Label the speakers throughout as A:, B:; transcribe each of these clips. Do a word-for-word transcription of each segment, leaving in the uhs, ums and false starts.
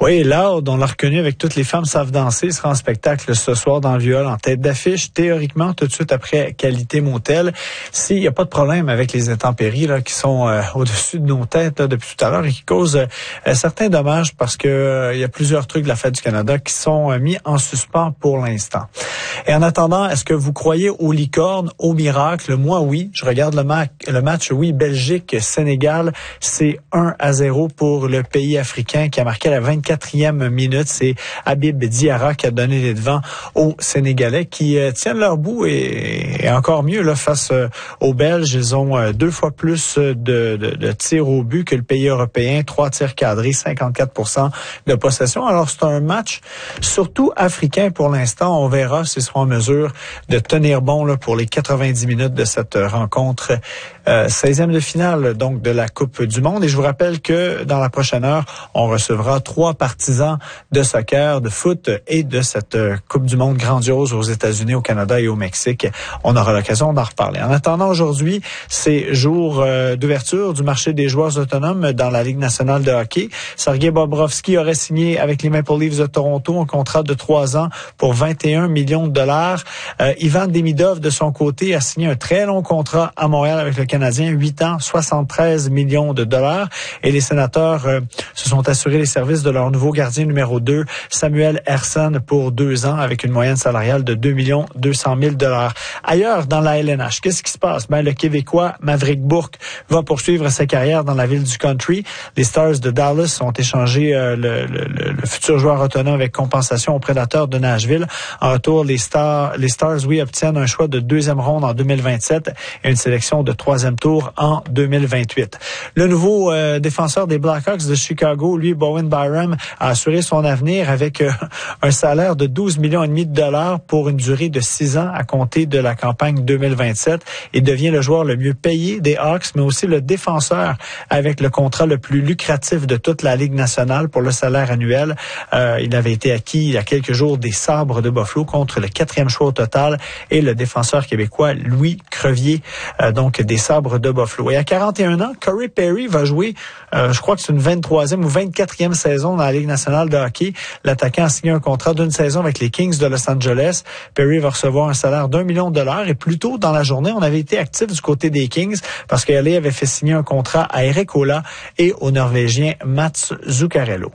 A: Oui, Loud, on l'a reconnu avec Toutes les femmes savent danser, sera en spectacle ce soir dans le Viol en tête d'affiche. Théoriquement, tout de suite après Qualité Motel. S'il n'y a pas de problème avec les intempéries là, qui sont euh, au-dessus de nos têtes là, depuis tout à l'heure et qui causent euh, certains dommages parce que euh, il y a plusieurs trucs de la Fête du Canada qui sont euh, mis en suspens pour l'instant. Et en attendant, est-ce que vous croyez aux licornes, aux miracles? Moi, oui. Je regarde le, ma- le match, oui, Belgique-Sénégal. C'est un à zéro pour le pays africain qui a marqué à la vingt-quatrième minute. C'est Habib Diarra qui a donné les devants aux Sénégalais qui euh, tiennent leur bout et, et encore mieux là face euh, aux Belges. Ils ont euh, deux fois plus de, de, de tirs au but que le pays européen. Trois tirs cadrés, cinquante-quatre pour cent de possession. Alors, c'est un match surtout africain pour l'instant. On verra s'ils seront en mesure de tenir bon là, pour les quatre-vingt-dix minutes de cette rencontre euh, seizième de finale donc de la Coupe du Monde. Et je vous rappelle que dans la prochaine heure, on recevra trois partisans de soccer, de foot et de cette Coupe du Monde grandiose aux États-Unis, au Canada et au Mexique. On aura l'occasion d'en reparler. En attendant, aujourd'hui, c'est jour euh, d'ouverture du marché des joueurs autonomes dans la Ligue nationale de hockey. Sergei Bobrovski aurait signé avec les Maple Leafs de Toronto un contrat de trois ans pour vingt et un millions de dollars. Euh, Ivan Demidov, de son côté, a signé un très long contrat à Montréal avec le Canadien, huit ans, soixante-treize millions de dollars. Et les Sénateurs euh, se sont assurés les services de leur nouveau gardien numéro deux, Samuel Ersson, pour deux ans, avec une moyenne salariale de deux millions deux cent mille dollars. Ailleurs, dans la L N H, qu'est-ce qui se passe? Ben, le Québécois Maverick Bourque va poursuivre sa carrière dans la ville du country. Les Stars de Dallas ont échangé euh, le, le, le futur joueur autonome avec compensation aux Prédateurs de Nashville. En retour, les Stars, les Stars, oui, obtiennent un choix de deuxième ronde en deux mille vingt-sept et une sélection de troisième tour en deux mille vingt-huit. Le nouveau euh, défenseur des Blackhawks de Chicago, lui, Bowen Byram, a assuré son avenir avec euh, un salaire de douze millions et demi de dollars pour une durée de six ans à compter de la campagne deux mille vingt-sept. Il devient le joueur le mieux payé des Hawks, mais aussi le défenseur avec le contrat le plus lucratif de toute la Ligue nationale pour le salaire annuel. Euh, il avait été acquis il y a quelques jours des Sabres de Buffalo contre le quatrième choix au total et le défenseur québécois Louis Crevier, euh, donc des Sabres de Buffalo. Et à quarante et un ans, Corey Perry va jouer, euh, je crois que c'est une vingt-troisième ou vingt-quatrième saison dans la Ligue nationale de hockey. L'attaquant a signé un contrat d'une saison avec les Kings de Los Angeles. Perry va recevoir un salaire d'un million de dollars et plus tôt dans la journée, on avait été actif du côté des Kings parce que L A avait fait signer un contrat à Erik Ola et au Norvégien Mats Zuccarello.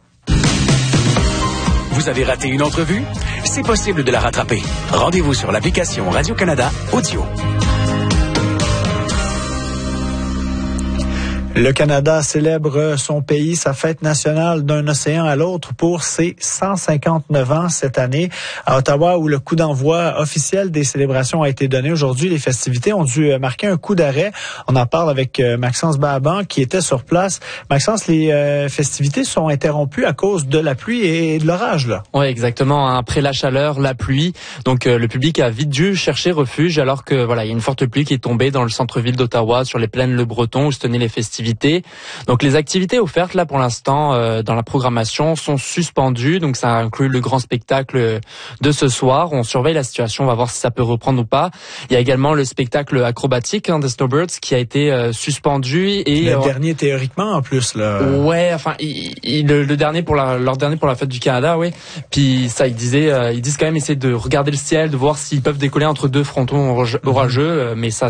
B: Vous avez raté une entrevue? C'est possible de la rattraper. Rendez-vous sur l'application Radio-Canada Audio.
A: Le Canada célèbre son pays, sa fête nationale d'un océan à l'autre pour ses cent cinquante-neuf ans cette année. À Ottawa, où le coup d'envoi officiel des célébrations a été donné aujourd'hui, les festivités ont dû marquer un coup d'arrêt. On en parle avec Maxence Baban qui était sur place. Maxence, les euh, festivités sont interrompues à cause de la pluie et de l'orage, là.
C: Oui, exactement. Après la chaleur, la pluie. Donc euh, le public a vite dû chercher refuge alors que voilà, il y a une forte pluie qui est tombée dans le centre-ville d'Ottawa, sur les plaines Le Breton où se tenaient les festivités. Donc les activités offertes là pour l'instant euh, dans la programmation sont suspendues. Donc ça inclut le grand spectacle de ce soir. On surveille la situation, on va voir si ça peut reprendre ou pas. Il y a également le spectacle acrobatique hein, des Snowbirds qui a été euh, suspendu et
A: le
C: euh,
A: dernier théoriquement en plus là.
C: Ouais, enfin il, il, le, le dernier pour la leur dernier pour la fête du Canada, oui. Puis ça ils disaient euh, ils disent quand même essayer de regarder le ciel, de voir s'ils peuvent décoller entre deux frontons orageux, mm-hmm. mais ça